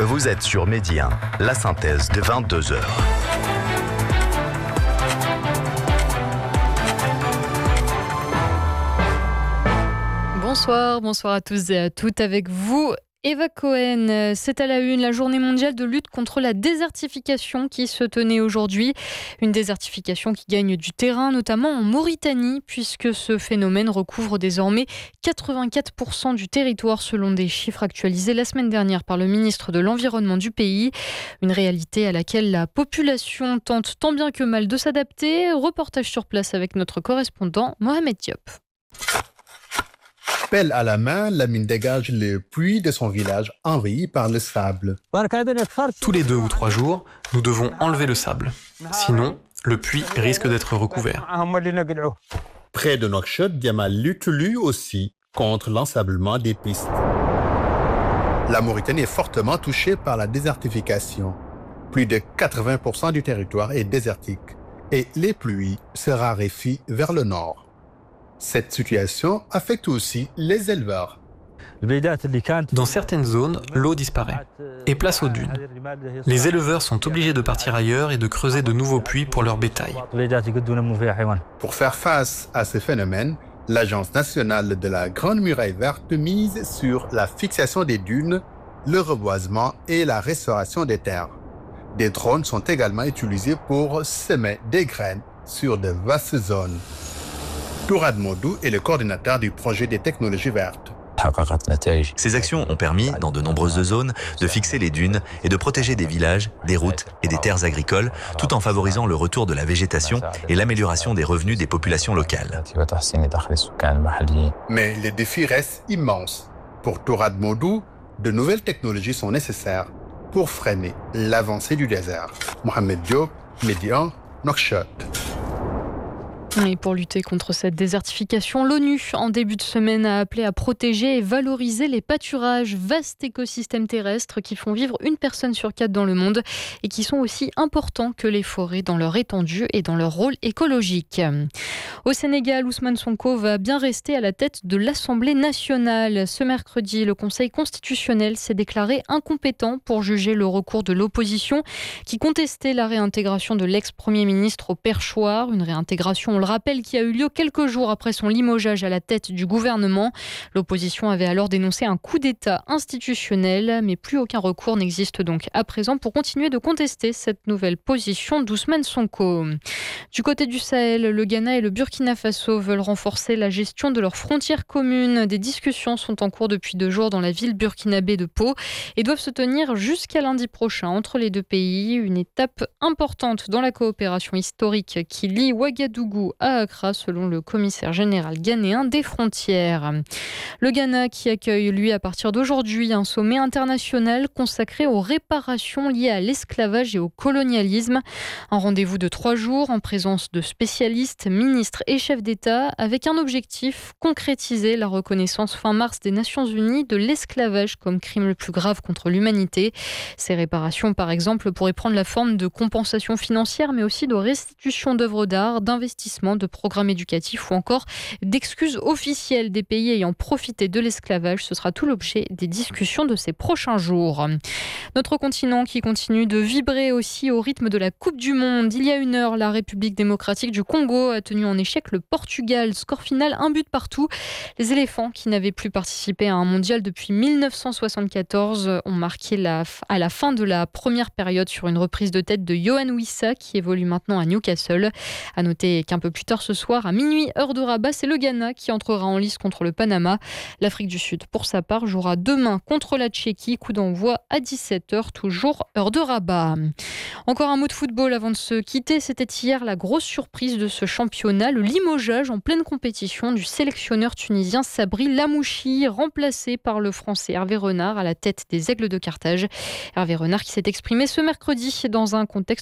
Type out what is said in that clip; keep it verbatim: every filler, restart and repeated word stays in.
Vous êtes sur Midi un, la synthèse de vingt-deux heures. Bonsoir, bonsoir à tous et à toutes. Avec vous, Eva Cohen. C'est à la une, la journée mondiale de lutte contre la désertification qui se tenait aujourd'hui. Une désertification qui gagne du terrain, notamment en Mauritanie, puisque ce phénomène recouvre désormais quatre-vingt-quatre pour cent du territoire, selon des chiffres actualisés la semaine dernière par le ministre de l'Environnement du pays. Une réalité à laquelle la population tente tant bien que mal de s'adapter. Reportage sur place avec notre correspondant Mohamed Diop. Pelle à la main, Lamine dégage le puits de son village envahi par le sable. Tous les deux ou trois jours, nous devons enlever le sable. Sinon, le puits risque d'être recouvert. Près de Nouakchott, Diama lutte lui aussi contre l'ensablement des pistes. La Mauritanie est fortement touchée par la désertification. Plus de quatre-vingts pour cent du territoire est désertique et les pluies se raréfient vers le nord. Cette situation affecte aussi les éleveurs. Dans certaines zones, l'eau disparaît et place aux dunes. Les éleveurs sont obligés de partir ailleurs et de creuser de nouveaux puits pour leur bétail. Pour faire face à ce phénomène, l'Agence nationale de la Grande Muraille Verte mise sur la fixation des dunes, le reboisement et la restauration des terres. Des drones sont également utilisés pour semer des graines sur de vastes zones. Tourad Modou est le coordinateur du projet des technologies vertes. Ces actions ont permis, dans de nombreuses zones, de fixer les dunes et de protéger des villages, des routes et des terres agricoles, tout en favorisant le retour de la végétation et l'amélioration des revenus des populations locales. Mais les défis restent immenses. Pour Tourad Modou, de nouvelles technologies sont nécessaires pour freiner l'avancée du désert. Mohamed Diop, Midi un, Nouakchott. Et pour lutter contre cette désertification, l'ONU, en début de semaine, a appelé à protéger et valoriser les pâturages, vastes écosystèmes terrestres qui font vivre une personne sur quatre dans le monde et qui sont aussi importants que les forêts dans leur étendue et dans leur rôle écologique. Au Sénégal, Ousmane Sonko va bien rester à la tête de l'Assemblée nationale. Ce mercredi, le Conseil constitutionnel s'est déclaré incompétent pour juger le recours de l'opposition qui contestait la réintégration de l'ex-premier ministre au perchoir, une réintégration, on le rappelle, qui a eu lieu quelques jours après son limogeage à la tête du gouvernement. L'opposition avait alors dénoncé un coup d'État institutionnel, mais plus aucun recours n'existe donc à présent pour continuer de contester cette nouvelle position d'Ousmane Sonko. Du côté du Sahel, le Ghana et le Burkina Faso veulent renforcer la gestion de leurs frontières communes. Des discussions sont en cours depuis deux jours dans la ville burkinabé de Pau et doivent se tenir jusqu'à lundi prochain entre les deux pays. Une étape importante dans la coopération historique qui lie Ouagadougou à Accra, selon le commissaire général ghanéen des frontières. Le Ghana qui accueille, lui, à partir d'aujourd'hui, un sommet international consacré aux réparations liées à l'esclavage et au colonialisme. Un rendez-vous de trois jours en présence de spécialistes, ministres et chefs d'État, avec un objectif: concrétiser la reconnaissance fin mars des Nations Unies de l'esclavage comme crime le plus grave contre l'humanité. Ces réparations, par exemple, pourraient prendre la forme de compensation financière, mais aussi de restitution d'œuvres d'art, d'investissement, de programmes éducatifs ou encore d'excuses officielles des pays ayant profité de l'esclavage. Ce sera tout l'objet des discussions de ces prochains jours. Notre continent qui continue de vibrer aussi au rythme de la Coupe du Monde. Il y a une heure, la République démocratique du Congo a tenu en échec le Portugal. Score final, un but partout. Les éléphants, qui n'avaient plus participé à un mondial depuis mille neuf cent soixante-quatorze, ont marqué la, à la fin de la première période sur une reprise de tête de Yohan Wissa, qui évolue maintenant à Newcastle. À noter qu'un peu plus tard ce soir, à minuit, heure de Rabat, c'est le Ghana qui entrera en lice contre le Panama. L'Afrique du Sud, pour sa part, jouera demain contre la Tchéquie. Coup d'envoi à dix-sept heures, toujours heure de Rabat. Encore un mot de football avant de se quitter. C'était hier la grosse surprise de ce championnat, le limogeage en pleine compétition du sélectionneur tunisien Sabri Lamouchi, remplacé par le Français Hervé Renard à la tête des Aigles de Carthage. Hervé Renard qui s'est exprimé ce mercredi dans un contexte